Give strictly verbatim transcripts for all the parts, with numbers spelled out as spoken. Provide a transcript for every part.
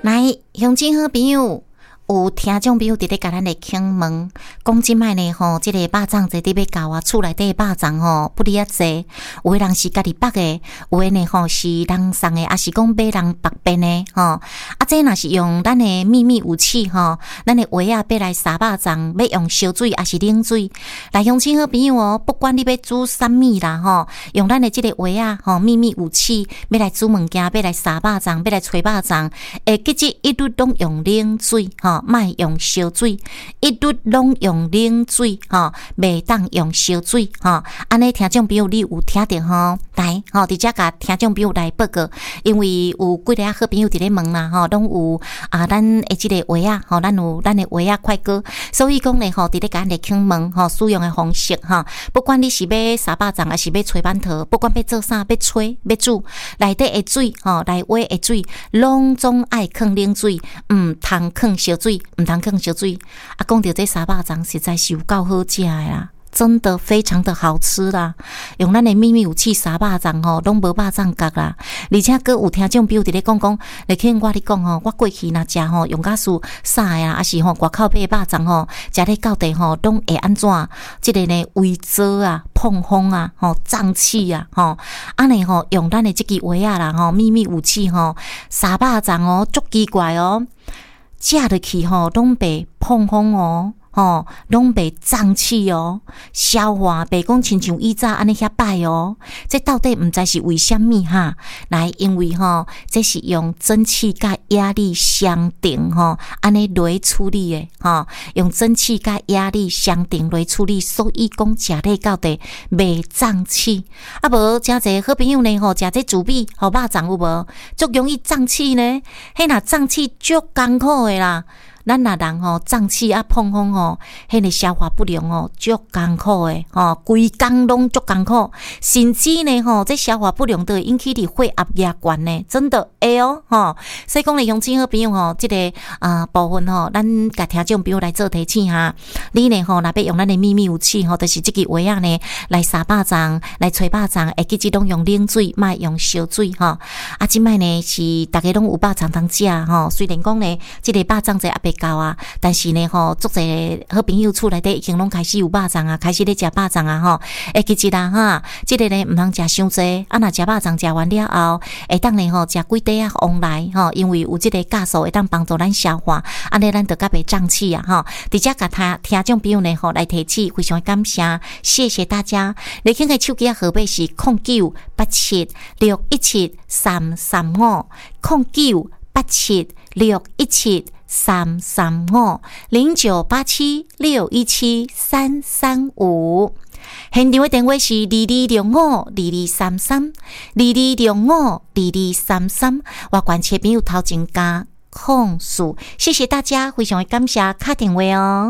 来，乡亲好朋友。有听众朋友直直甲咱来请问，讲即摆呢吼，即、这个肉粽在伫要搞啊，厝内底肉粽吼不离啊济，有诶人是家己北诶，有诶呢吼是人送诶，也是讲买人北边诶吼。啊，这若是用咱诶秘密武器吼，咱诶话啊要来杀肉粽，要用烧水还是冷水？来，乡亲好朋友哦，不管你要煮啥物啦吼，用咱诶即个话啊吼，秘密武器要来煮物件，要来杀肉粽，要来吹肉粽，诶，记住一律拢用冷水吼。莫用烧水，一律拢用冷水吼，袂当用烧水吼。安尼听众朋友，你有听到吼？来吼，伫遮甲听众朋友来报告，因为有几个好朋友伫咧问啦吼，拢有啊，咱诶即个话啊吼，咱有咱诶话啊快歌，所以讲咧吼，伫咧甲咱来请问吼，使用诶方式吼，不管你是要杀肉粽，还是要吹馒头，不管要做啥，要吹要煮，内底诶水吼，内话诶水，拢总爱放冷水，毋通放烧水。唔通放烧水，啊，讲到这沙肉粽实在是有够好食的啦，真的非常的好吃啦。用咱的秘密武器沙肉粽吼，拢无肉粽角啦。而且阁有听众朋友伫咧讲讲，来听我咧讲吼，我过去若食吼，用甲输啥呀，还是吼外口买肉粽吼，食咧到底吼，拢会安怎？即个呢，微糟啊，碰风啊，吼胀气啊，吼安尼吼，用咱的即支话啊啦，吼秘密武器吼，沙肉粽哦，足奇怪哦。食落去吼，拢袂碰风哦，吼，拢袂胀气哦，消化袂讲亲像以早安尼遐歹哦。这到底毋知是为虾米哈？来，因为吼，这是用蒸汽甲压力相定吼，安尼来处理的吼，用蒸汽甲压力相定来处理，所以讲食咧到底袂胀气。啊无，诚侪好朋友呢吼，食这猪髀吼肉粽有无？足容易胀气呢？迄若胀气足艰苦的啦。咱若人吼胀气啊碰风吼，迄个消化不良哦，足艰苦诶吼，规工拢足艰苦，甚至呢吼，这消化不良都会引起你血压压悬呢，真的会哦吼。所以讲咧，乡亲好朋友吼，即、这个啊、呃、部分吼，咱甲听众朋友来做提醒哈。你呢吼，若要用咱的秘密武器吼，就是即个话啊呢，来杀肉粽，来吹肉粽，会记住拢用冷水，莫用烧水吼。啊，即摆呢是大家拢有肉粽通食吼，虽然讲呢，即、这个肉粽在也袂。高啊，但是呢吼，足侪好朋友厝内底已经拢开始有肉粽啊，开始咧食肉粽啊吼。会记住啦哈，即、这个呢毋通食伤济，啊若食肉粽食完了后，会当呢吼食几块啊往来吼，因为有即个酵素会当帮助咱消化，安尼咱就较袂胀气啊吼。伫遮甲听听众朋友呢吼来提起，非常感谢，谢谢大家。你听个手机号码是零九八七六一七三三五零九八七六一七。三三五零九八七六一七三三五，现场的电话是二二六五二二三三二二六五二二三三。我关切朋友头前加控诉，谢谢大家，非常感谢打电话哦。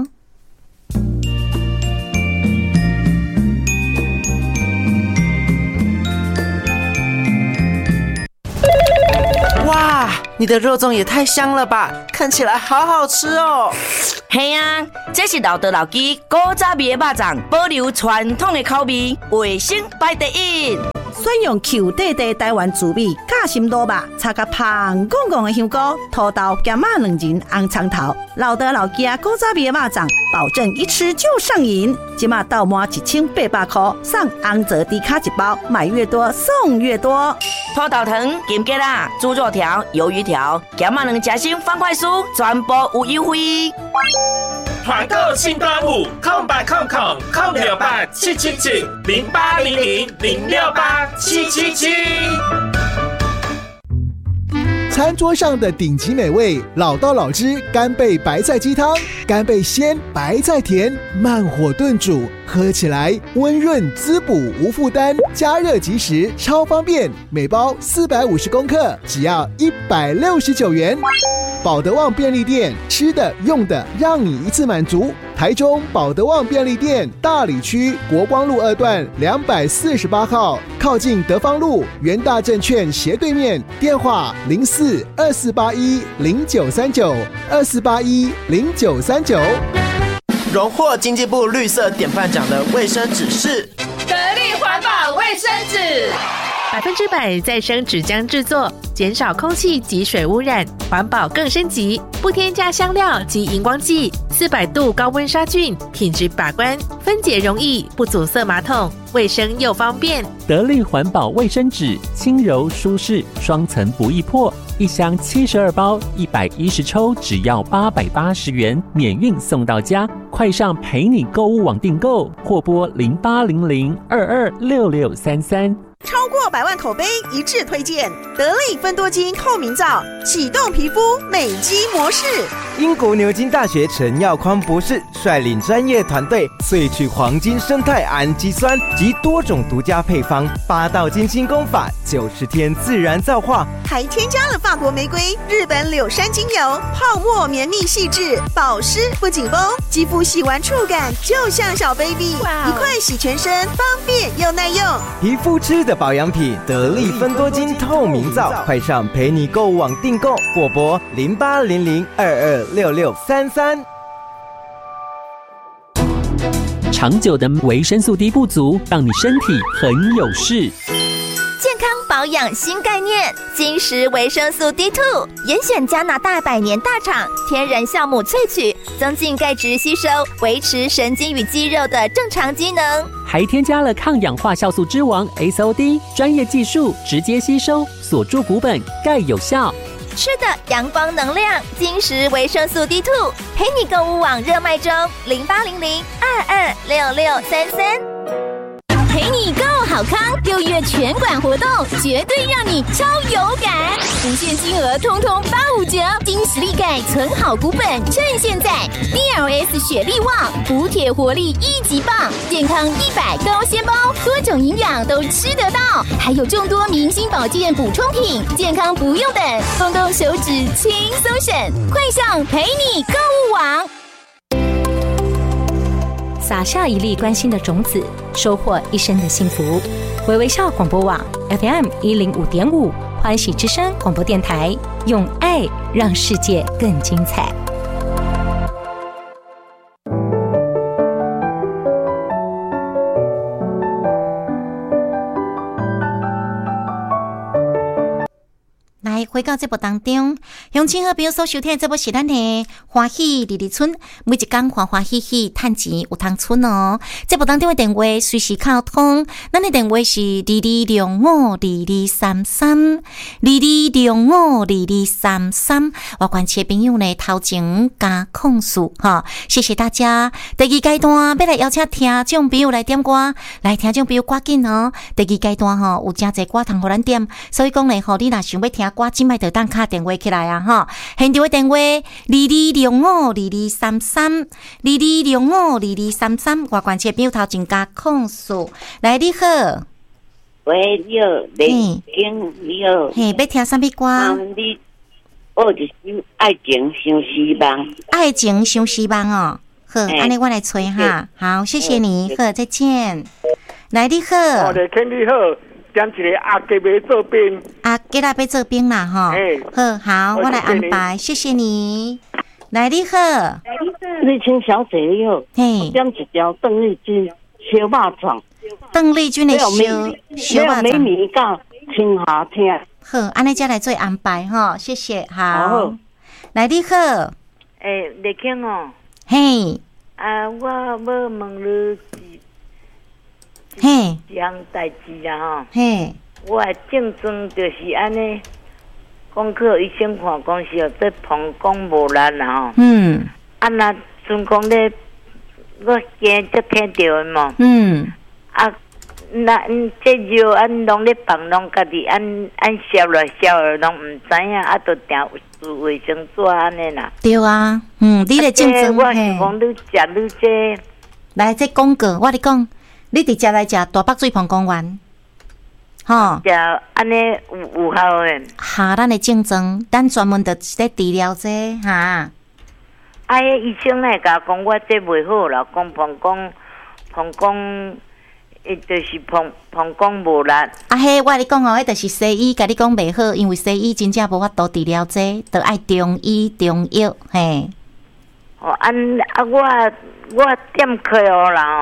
哇，你的肉粽也太香了吧，看起来好好吃哦。 嘿啊，这是老德老基古早味的肉粽，保留传统的口味，卫生排第一。 选用 Q 弟弟台湾滋味夹心卤肉，插甲香滚滚的香菇、土豆、咸仔两仁、红葱头，老德老基古早味的肉粽，保证一吃就上瘾。今嘛到满一千八百块，送红泽低卡一包，买越多送越多。 土豆糖、金桔啦、猪肉条、鱿鱼条、咸仔两夹心方块酥，全部有优惠。 团购庆端午，空八空空空六八七七七零八零零零六八七七七。 餐桌上的顶级美味，老道老汁干贝白菜鸡汤，干贝鲜，白菜甜，慢火炖煮，喝起来温润滋补无负担，加热即食超方便，每包四百五十公克，只要一百六十九元。保德旺便利店，吃的用的让你一次满足。台中保德旺便利店大里区国光路二段两百四十八号，靠近德芳路元大证券斜对面，电话零四二四八一零九三九二四八一零九三九。 荣获经济部绿色典范奖的卫生纸是得力环保卫生纸。 百分之百再生纸浆制作，减少空气及水污染，环保更升级。不添加香料及荧光剂，四百度高温杀菌，品质把关，分解容易，不阻塞马桶，卫生又方便。 得力环保卫生纸，轻柔舒适，双层不易破。一箱七十二包，一百一十抽，只要八百八十元，免运送到家。快上陪你购物网订购，或拨零八零零二二六六三三。 超过百万口碑一致推荐，得力芬多精透明皂，启动皮肤美肌模式。 英国牛津大学陈耀匡博士率领专业团队萃取黄金生态氨基酸及多种独家配方，八道金星功法，九十天自然皂化， 还添加了法国玫瑰、日本柳杉精油，泡沫绵密细致，保湿不紧绷，肌肤洗完触感就像小 baby， 一块洗全身，方便又耐用。 皮肤吃的保养品，得力芬多精透明皂，快上陪你购物网订购，或拨零八零零二二六六三三。 长久的维生素 D 不足，让你身体很有事。 健康保养新概念，金石维生素 D 二 严选加拿大百年大厂天然酵母萃取，增进钙质吸收，维持神经与肌肉的正常机能， 还添加了抗氧化酵素之王 S O D， 专业技术直接吸收，锁住骨本，钙有效。 吃的阳光能量，金石维生素 D 二 陪你购物网热卖中，零八零零二二六六三三。 陪你购好康，六月全馆活动绝对让你超有感，无限金额通通八五折，金实力钙存好股本，趁现在 D L S 雪力旺，补铁活力一级棒，健康一百高纤包，多种营养都吃得到，还有众多明星保健补充品，健康不用等，动动手指轻松省，快上陪你购物网。 撒下一粒关心的种子，收获一生的幸福。微微笑广播网 F M 一零五点五，欢喜之声广播电台，用爱让世界更精彩。 来回到节目当中，乡亲好朋友所收听的节目是咱的欢喜里里村，每一天欢欢喜喜赚钱有通村哦。节目当中的电话随时靠通，咱的电话是二二六五二二三三，二二六五二二三三。我关切朋友呢头前加控诉哈，谢谢大家。第二阶段要来邀请听众朋友来点歌，来听众朋友赶紧哦。第二阶段吼有真侪歌通互咱点，所以讲呢吼，你若想要听歌，今摆就当敲电话起来啊哈！现场的电话二二六五二二三三，二二六五二二三三。我关切朋友头前加控诉，来你好， 喂你好，你听你好， 嘿，要听什么歌？ 你我一首爱情相思梦， 爱情相思梦哦。好，安尼我来吹哈。好，谢谢你，好，再见。来你好， 我来听你好。点一个阿吉要做兵， 阿吉啦要做兵啦哈。好，好，我来安排，谢谢你。来你好， 你请小姐你好， 嘿， 点一条邓丽君小肉粽， 邓丽君的小小肉粽， 美米糕听下听。 好，安尼才来做安排哈，谢谢。好，来你好， 诶，丽卿哦， 嘿， 啊，我要问你。 嘿， 一项代志啊吼， 嘿， 我的症状就是安尼，讲去医生看，讲是有这膀胱无力啦吼。 嗯。 啊，那阵讲咧，我惊就听到的嘛。 嗯。 啊，那嗯，这药安拢咧放拢家己按按烧了烧了，拢唔知影，啊，都定有卫生纸安尼啦。 对啊，嗯，你的症状我是讲你食你这， 来这广告，我咧讲。你直接来食大北水膀胱丸，吼， 食安尼有有效诶。 哈，咱的症状，咱专门的在治疗这哈。啊， 迄医生来甲讲我这袂好啦，讲膀胱膀胱，伊就是膀膀胱无力。啊， 迄我跟你讲哦，迄就是西医甲你讲袂好，因为西医真正无法度治疗这，得爱中医中药嘿。 哦，安啊我我点开哦啦吼。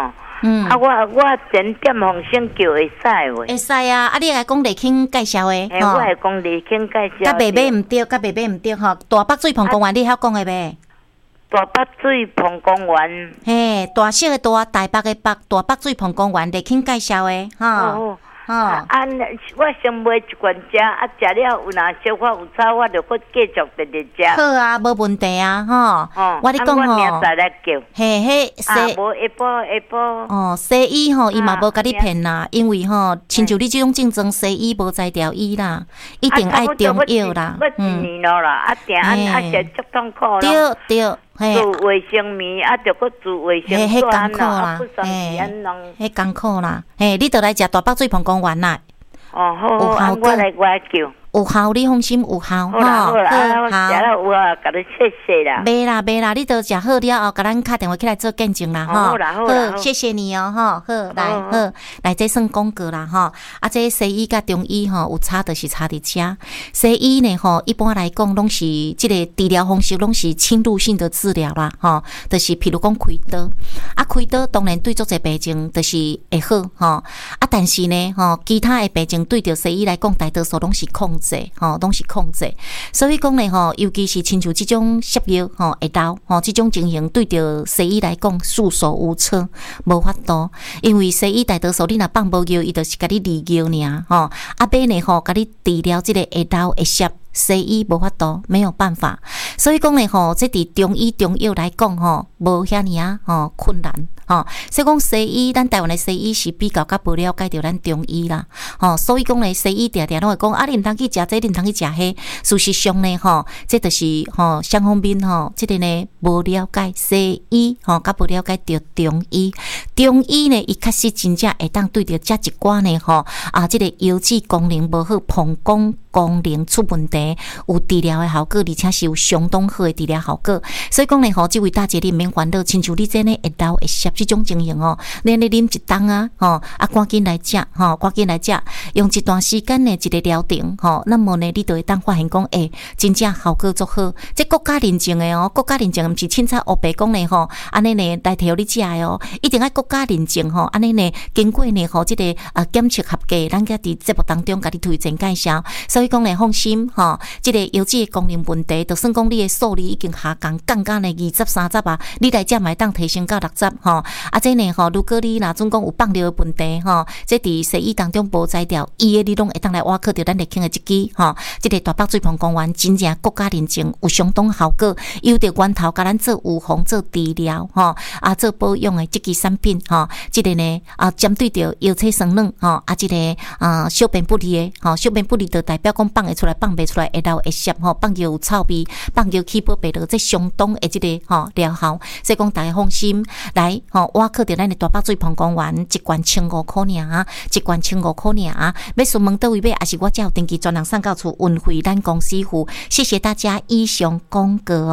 嗯， 啊，我我点点红星叫会使喂， 会使啊，啊，你来讲丽卿介绍诶， 诶，我会讲丽卿介绍， 甲爸爸毋对，甲爸爸毋对吼，大北水澎公园你晓讲诶袂？ 大北水澎公园， 嘿，大小诶大，台北诶北，大北水澎公园丽卿介绍诶，吼。 哦哦，啊，我先买一罐食，啊，食了有若小可有差，我就搁继续直直食。 好啊，无问题啊，吼。 哦， 我你讲吼， 我明仔来叫。 嘿嘿， 啊，无下晡下晡。 哦，西医吼，伊嘛无甲你骗啦，因为吼，亲像你即种竞争，西医无才调医啦，一定爱中药啦。 我一年咯啦，啊，定啊啊，食足痛苦咯。 对对。 做卫生棉，啊，着搁做卫生纸啦，不算是安弄。 迄艰苦啦，嘿，你倒来食大北水澎公园啦。 哦，好好，啊，我来我来叫。 有效，你放心有效。 好啦好啦，啊，食了有啊，甲你谢谢啦。 袂啦袂啦，你都食好了后，甲咱敲电话起来做见证啦，吼。 好啦好啦， 好，谢谢你哦，吼，好，来好，来这算广告啦，吼。啊，这西医甲中医吼有差，就是差伫遮。西医呢，吼，一般来讲拢是即个治疗方式拢是侵入性的治疗啦，吼，就是譬如讲开刀，啊，开刀当然对足侪病症就是会好，吼。啊，但是呢，吼，其他的病症对着西医来讲，大多数拢是控制。吼，拢是控制，所以讲咧吼，尤其是亲像即种瘧药吼会流吼，即种情形对着西医来讲束手无策，无法度，因为西医大多数你若放无药，伊就是甲你利药尔吼，啊尾呢吼，甲你治疗即个会流会瘧。西医无法度，没有办法，所以讲咧吼，即伫中医中药来讲吼，无遐尔啊吼困难吼。所以讲西医，咱台湾的西医是比较较无了解着咱中医啦，吼。所以讲咧，西医定定拢会讲啊，你毋通去食这，你毋通去食迄。事实上呢，吼，这就是吼双方面吼，即个呢无了解西医吼，较无了解着中医。中医呢，伊确实真正会当对着遮一寡呢吼啊，即个腰子功能无好，膀胱功能出问题。有治疗的效果，而且是有相当好的治疗效果。所以讲咧，吼，这位大姐你免烦恼，亲像你这呢会流会瘧这种情形哦，你咧啉一冬啊，吼啊，赶紧来食，吼，赶紧来食，用一段时间的一个疗程，吼，那么呢，你就会当发现讲，诶、欸，真正效果足好。这国家认证的哦，国家认证毋是凊彩黑白讲的吼，安尼呢来替你食的哦，一定要国家认证吼，安尼呢经过呢吼，这个啊检测合格，咱家伫节目当中甲你推荐介绍。所以讲咧，放心吼。这个腰子的功能问题，就算讲你的数字已经下降，降到呢二十三十啊，你来这买当提升到六十吼。啊，这呢吼，如果你若总讲有放尿的问题吼，这伫西医当中无摘掉，伊的你拢会当来挖靠着咱立庆的一支吼。这个大北水澎公园真正国家认证有相当效果，由着源头甲咱做预防、做治疗吼，啊做保养的这支产品吼。这个呢啊，针对着腰椎酸软吼，啊这个啊小便不利的吼，小便不利就代表讲放会出来，放袂出来。会流会瘧吼，放尿有臭味，放尿起泡白落，这相当的这个吼疗效。所以讲大家放心，来吼，我靠着咱的大北水澎公园，一罐千五块尔，一罐千五块尔。要询问倒位买，还是我只有登记专人送到厝，运费咱公司付。谢谢大家以上广告哦。